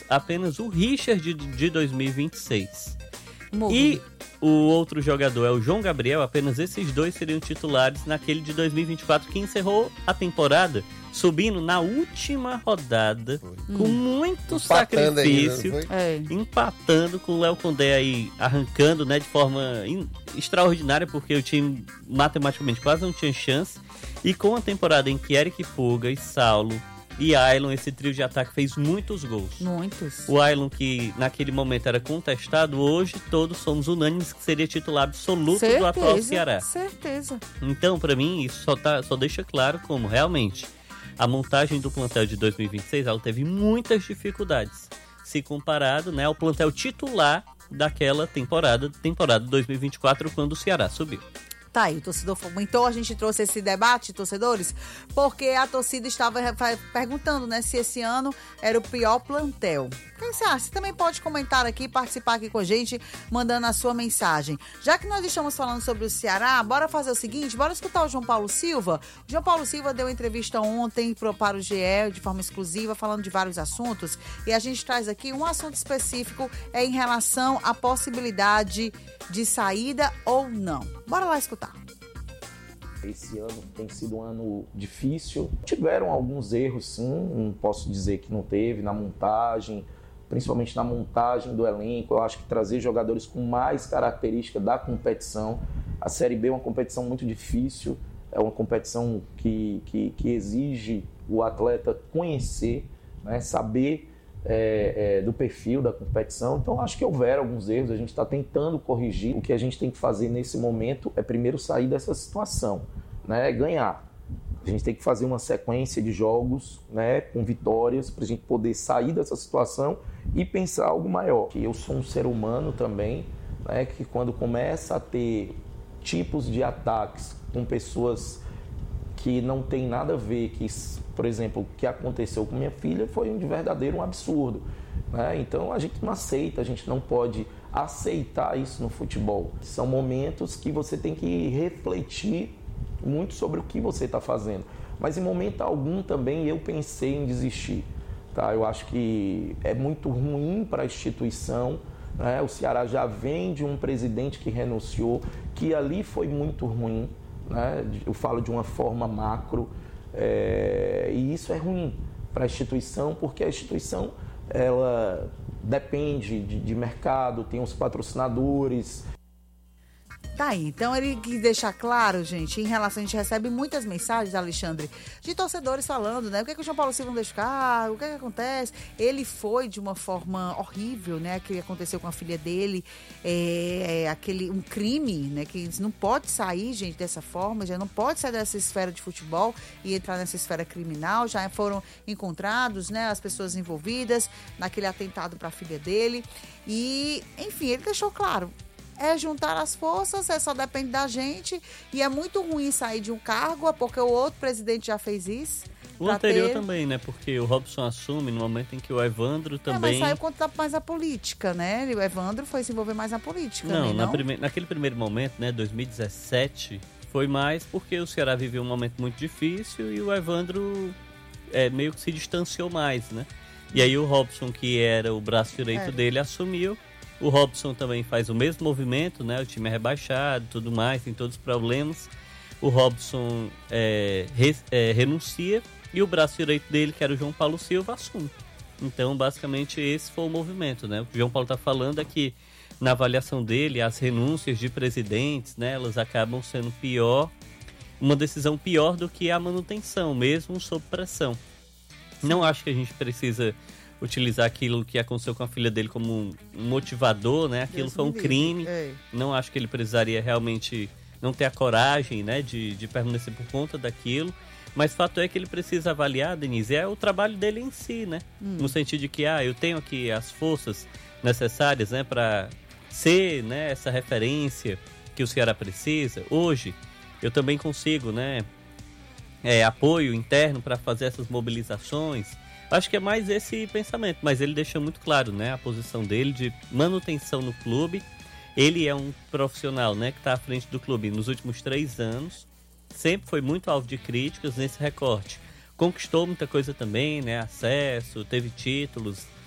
apenas o Richard de 2026. Morro. E o outro jogador é o João Gabriel, apenas esses dois seriam titulares naquele de 2024, que encerrou a temporada subindo na última rodada, com muito Empatando sacrifício, ainda, não foi? empatando com o Léo Condé aí, arrancando, né, de forma extraordinária, porque o time matematicamente quase não tinha chance, e com a temporada em que Eric Puga e Saulo e Ailon, esse trio de ataque, fez muitos gols. Muitos. O Ailon, que naquele momento era contestado, hoje todos somos unânimes que seria titular absoluto do atual Ceará. Certeza. Então, pra mim, isso só deixa claro como realmente a montagem do plantel de 2026 ela teve muitas dificuldades, se comparado, né, ao plantel titular daquela temporada 2024, quando o Ceará subiu. Tá aí, o torcedor então a gente trouxe esse debate, torcedores, porque a torcida estava perguntando, né, se esse ano era o pior plantel. O que você acha? Você também pode comentar aqui, participar aqui com a gente, mandando a sua mensagem. Já que nós estamos falando sobre o Ceará, bora fazer o seguinte, bora escutar o João Paulo Silva. O João Paulo Silva deu entrevista ontem para o GE, de forma exclusiva, falando de vários assuntos, e a gente traz aqui um assunto específico em relação à possibilidade de saída ou não. Bora lá escutar. Esse ano tem sido um ano difícil. Tiveram alguns erros, sim, não posso dizer que não teve na montagem, principalmente na montagem do elenco. Eu acho que trazer jogadores com mais característica da competição. A Série B é uma competição muito difícil, é uma competição que exige o atleta conhecer, né, saber do perfil da competição. Então acho que houveram alguns erros, a gente está tentando corrigir. O que a gente tem que fazer nesse momento é primeiro sair dessa situação, né, ganhar. A gente tem que fazer uma sequência de jogos, né, com vitórias, para a gente poder sair dessa situação e pensar algo maior. Eu sou um ser humano também, né, que quando começa a ter tipos de ataques com pessoas que não tem nada a ver, que, por exemplo, o que aconteceu com minha filha foi um verdadeiro absurdo, né? Então a gente não aceita, a gente não pode aceitar isso no futebol. São momentos que você tem que refletir muito sobre o que você está fazendo. Mas em momento algum também eu pensei em desistir, tá? Eu acho que é muito ruim para a instituição, né? O Ceará já vem de um presidente que renunciou, que ali foi muito ruim, né? Eu falo de uma forma macro, e isso é ruim para a instituição, porque a instituição ela depende de mercado, tem os patrocinadores. Tá aí, então ele quis deixar claro, gente, em relação, a gente recebe muitas mensagens, Alexandre, de torcedores falando, né, o que o João Paulo Silva não deixa o cargo, o que acontece? Ele foi de uma forma horrível, né, que aconteceu com a filha dele, um crime, né, que não pode sair, gente, dessa forma, já não pode sair dessa esfera de futebol e entrar nessa esfera criminal, já foram encontrados, né, as pessoas envolvidas naquele atentado para a filha dele e, enfim, ele deixou claro, é juntar as forças, só depende da gente, e é muito ruim sair de um cargo, porque o outro presidente já fez isso. O anterior também, né? Porque o Robson assume no momento em que o Evandro também... mas saiu contra mais a política, né? O Evandro foi se envolver mais na política, não, né? Naquele primeiro momento, né, 2017, foi mais porque o Ceará viveu um momento muito difícil e o Evandro meio que se distanciou mais, né? E aí o Robson, que era o braço direito dele, assumiu. O Robson também faz o mesmo movimento, né? O time é rebaixado, tudo mais, tem todos os problemas. O Robson renuncia e o braço direito dele, que era o João Paulo Silva, assume. Então, basicamente, esse foi o movimento, né? O que o João Paulo está falando é que, na avaliação dele, as renúncias de presidentes, né? Elas acabam sendo uma decisão pior do que a manutenção, mesmo sob pressão. Não acho que a gente precisa utilizar aquilo que aconteceu com a filha dele como um motivador, né? Aquilo foi um crime. Não acho que ele precisaria realmente não ter a coragem, né, de permanecer por conta daquilo. Mas o fato é que ele precisa avaliar, Denise, é o trabalho dele em si, né? No sentido de que, eu tenho aqui as forças necessárias, né, para ser, né, essa referência que o Ceará precisa. Hoje, eu também consigo, né, apoio interno para fazer essas mobilizações. Acho que é mais esse pensamento, mas ele deixa muito claro, né, a posição dele de manutenção no clube. Ele é um profissional, né, que está à frente do clube nos últimos 3 anos, sempre foi muito alvo de críticas nesse recorte. Conquistou muita coisa também, né, acesso, teve títulos,